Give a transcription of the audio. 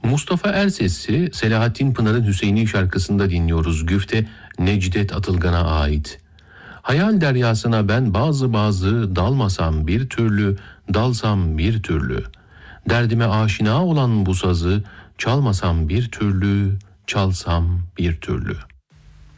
Mustafa Erses'i Selahattin Pınar'ın Hüseyini şarkısında dinliyoruz. Güfte Necdet Atılgan'a ait. Hayal deryasına ben bazı dalmasam bir türlü, dalsam bir türlü. Derdime aşina olan bu sazı çalmasam bir türlü, çalsam bir türlü.